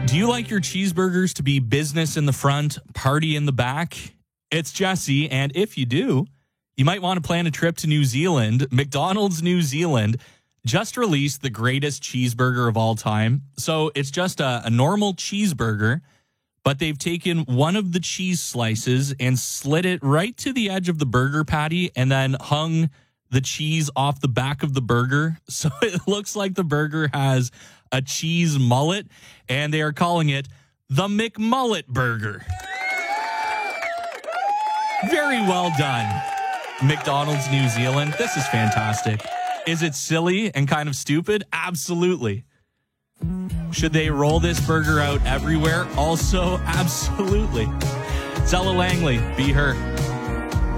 Do you like your cheeseburgers to be business in the front, party in the back? It's Jesse, and if you do, you might want to plan a trip to New Zealand. McDonald's New Zealand just released the greatest cheeseburger of all time. So it's just a normal cheeseburger, but they've taken one of the cheese slices and slid it right to the edge of the burger patty and then hung the cheese off the back of the burger. So it looks like the burger has a cheese mullet, and they are calling it the McMullet Burger. Very well done, McDonald's New Zealand. This is fantastic. Is it silly and kind of stupid? Absolutely. Should they roll this burger out everywhere? Also, absolutely. Zella Langley, be her.